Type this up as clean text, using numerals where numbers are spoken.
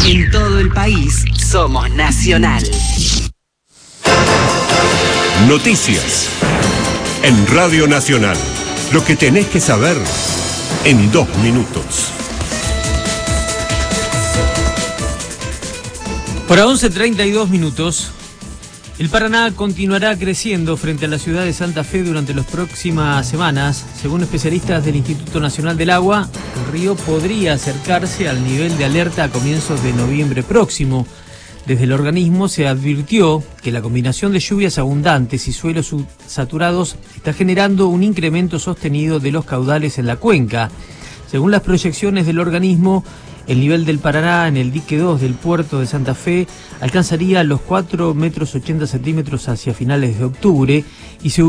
En todo el país somos Nacional. Noticias. En Radio Nacional. Lo que tenés que saber en 2 minutos. Por 11:32 minutos. El Paraná continuará creciendo frente a la ciudad de Santa Fe durante las próximas semanas. Según especialistas del Instituto Nacional del Agua, el río podría acercarse al nivel de alerta a comienzos de noviembre próximo. Desde el organismo se advirtió que la combinación de lluvias abundantes y suelos saturados está generando un incremento sostenido de los caudales en la cuenca. Según las proyecciones del organismo, el nivel del Paraná en el dique 2 del puerto de Santa Fe alcanzaría los 4,80 metros hacia finales de octubre y se